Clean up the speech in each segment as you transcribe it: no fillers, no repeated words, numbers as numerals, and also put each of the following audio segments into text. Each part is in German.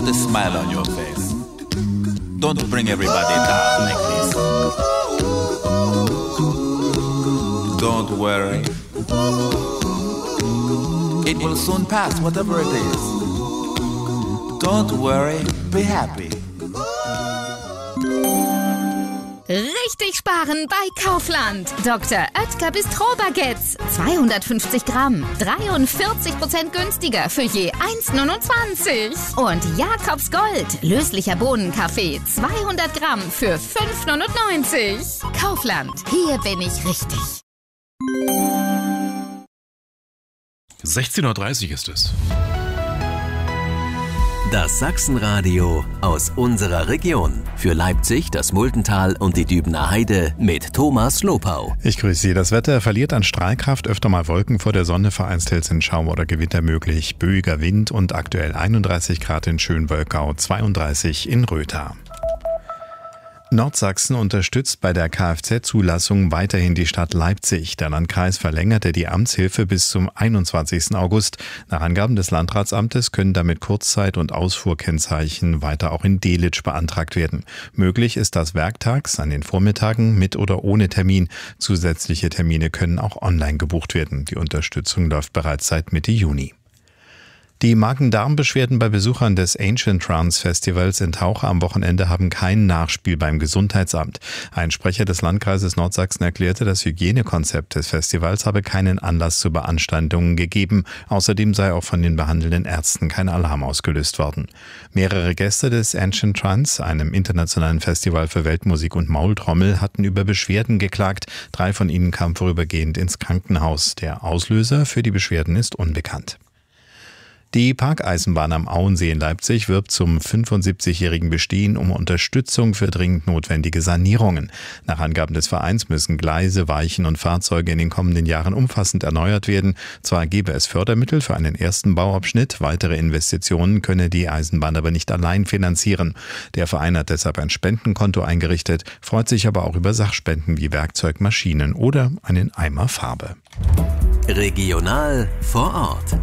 Put a smile on your face. Don't bring everybody down like this. Don't worry. It will soon pass, whatever it is. Don't worry, be happy. Richtig sparen bei Kaufland. Dr. Oetker Bistro-Baguettes. 250 Gramm. 43% günstiger für je 1,29. Und Jakobs Gold. Löslicher Bohnenkaffee. 200 Gramm für 5,99. Kaufland. Hier bin ich richtig. 16:30 Uhr ist es. Das Sachsenradio aus unserer Region. Für Leipzig, das Muldental und die Dübener Heide mit Thomas Lopau. Ich grüße Sie. Das Wetter verliert an Strahlkraft, öfter mal Wolken vor der Sonne, vereinzelt sind Schauer oder Gewitter möglich, böiger Wind und aktuell 31 Grad in Schönwölkau, 32 in Rötha. Nordsachsen unterstützt bei der Kfz-Zulassung weiterhin die Stadt Leipzig. Der Landkreis verlängerte die Amtshilfe bis zum 21. August. Nach Angaben des Landratsamtes können damit Kurzzeit- und Ausfuhrkennzeichen weiter auch in Delitzsch beantragt werden. Möglich ist das werktags an den Vormittagen mit oder ohne Termin. Zusätzliche Termine können auch online gebucht werden. Die Unterstützung läuft bereits seit Mitte Juni. Die Magen-Darm-Beschwerden bei Besuchern des Ancient Trance Festivals in Taucher am Wochenende haben kein Nachspiel beim Gesundheitsamt. Ein Sprecher des Landkreises Nordsachsen erklärte, das Hygienekonzept des Festivals habe keinen Anlass zu Beanstandungen gegeben. Außerdem sei auch von den behandelnden Ärzten kein Alarm ausgelöst worden. Mehrere Gäste des Ancient Trance, einem internationalen Festival für Weltmusik und Maultrommel, hatten über Beschwerden geklagt. 3 von ihnen kamen vorübergehend ins Krankenhaus. Der Auslöser für die Beschwerden ist unbekannt. Die Parkeisenbahn am Auensee in Leipzig wirbt zum 75-jährigen Bestehen um Unterstützung für dringend notwendige Sanierungen. Nach Angaben des Vereins müssen Gleise, Weichen und Fahrzeuge in den kommenden Jahren umfassend erneuert werden. Zwar gäbe es Fördermittel für einen ersten Bauabschnitt, weitere Investitionen könne die Eisenbahn aber nicht allein finanzieren. Der Verein hat deshalb ein Spendenkonto eingerichtet, freut sich aber auch über Sachspenden wie Werkzeug, Maschinen oder einen Eimer Farbe. Regional vor Ort.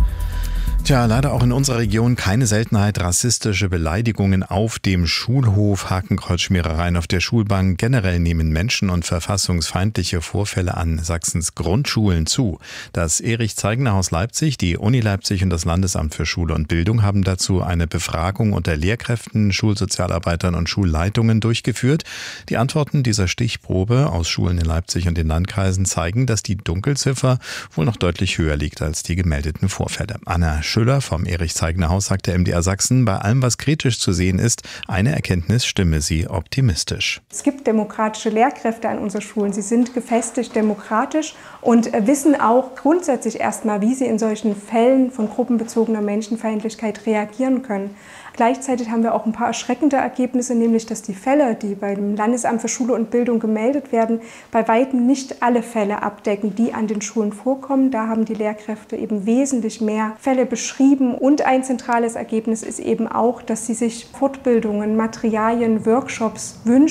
Tja, leider auch in unserer Region keine Seltenheit. Rassistische Beleidigungen auf dem Schulhof, Hakenkreuzschmierereien auf der Schulbank. Generell nehmen menschen- und verfassungsfeindliche Vorfälle an Sachsens Grundschulen zu. Das Erich-Zeigner-Haus Leipzig, die Uni Leipzig und das Landesamt für Schule und Bildung haben dazu eine Befragung unter Lehrkräften, Schulsozialarbeitern und Schulleitungen durchgeführt. Die Antworten dieser Stichprobe aus Schulen in Leipzig und den Landkreisen zeigen, dass die Dunkelziffer wohl noch deutlich höher liegt als die gemeldeten Vorfälle. Anna Schüller vom Erich-Zeigner-Haus sagt der MDR Sachsen, bei allem, was kritisch zu sehen ist, eine Erkenntnis stimme sie optimistisch. Es gibt demokratische Lehrkräfte an unseren Schulen. Sie sind gefestigt demokratisch und wissen auch grundsätzlich erstmal, wie sie in solchen Fällen von gruppenbezogener Menschenfeindlichkeit reagieren können. Gleichzeitig haben wir auch ein paar erschreckende Ergebnisse, nämlich dass die Fälle, die beim Landesamt für Schule und Bildung gemeldet werden, bei weitem nicht alle Fälle abdecken, die an den Schulen vorkommen. Da haben die Lehrkräfte eben wesentlich mehr Fälle beschrieben. Und ein zentrales Ergebnis ist eben auch, dass sie sich Fortbildungen, Materialien, Workshops wünschen.